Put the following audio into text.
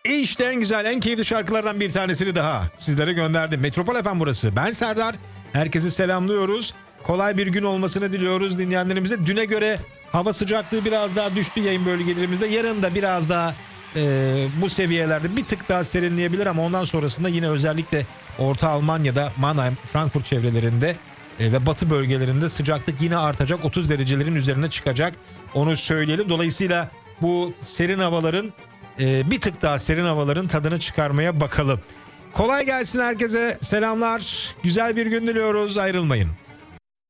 İşte en güzel, en keyifli şarkılardan bir tanesini daha sizlere gönderdim. Metropol FM burası. Ben Serdar. Herkesi selamlıyoruz. Kolay bir gün olmasını diliyoruz dinleyenlerimize. Düne göre hava sıcaklığı biraz daha düştü yayın bölgelerimizde. Yarın da biraz daha bu seviyelerde bir tık daha serinleyebilir ama ondan sonrasında yine özellikle Orta Almanya'da, Mannheim, Frankfurt çevrelerinde ve batı bölgelerinde sıcaklık yine artacak. 30 derecelerin üzerine çıkacak. Onu söyleyelim. Dolayısıyla bu serin havaların bir tık daha serin havaların tadını çıkarmaya bakalım. Kolay gelsin herkese. Selamlar. Güzel bir gün diliyoruz. Ayrılmayın.